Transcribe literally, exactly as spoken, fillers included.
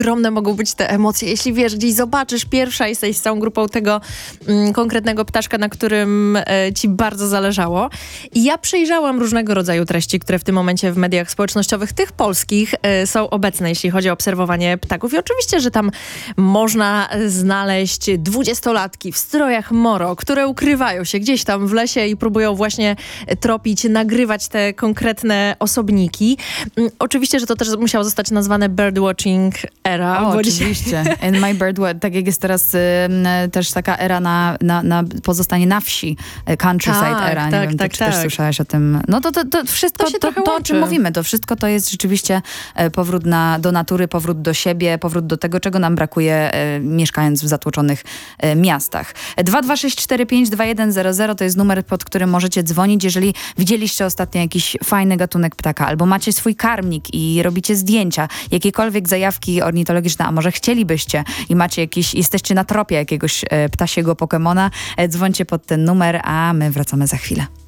ogromne mogą być te emocje, jeśli wiesz, gdzieś zobaczysz pierwsza, jesteś z całą grupą tego mm, konkretnego ptaszka, na którym e, ci bardzo zależało. I ja przejrzałam różnego rodzaju treści, które w tym momencie w mediach społecznościowych, tych polskich, e, są obecne, jeśli chodzi o obserwowanie ptaków. I oczywiście, że tam można znaleźć dwudziestolatki w strojach moro, które ukrywają się gdzieś tam w lesie i próbują właśnie tropić, nagrywać te konkretne osobniki. Mm, oczywiście, że to też musiało zostać nazwane birdwatching era. O, bo oczywiście. In my bird wa- tak jak jest teraz y, też taka era na, na, na pozostanie na wsi, y, countryside Tak, era. Nie tak, wiem, tak, czy tak. też słyszałeś o tym. No to, to, to wszystko, To się to, trochę to, o łączy. czym mówimy, to wszystko to jest rzeczywiście e, powrót na, do natury, powrót do siebie, powrót do tego, czego nam brakuje e, mieszkając w zatłoczonych e, miastach. dwa dwa sześć cztery pięć dwa jeden zero zero to jest numer, pod którym możecie dzwonić, jeżeli widzieliście ostatnio jakiś fajny gatunek ptaka, albo macie swój karmnik i robicie zdjęcia, jakiekolwiek zajawki ornitologiczne, a może chcielibyście i macie jakiś, jesteście na tropie jakiegoś e, ptasiego Pokemona, e, dzwońcie pod ten numer, a my wracamy za chwilę.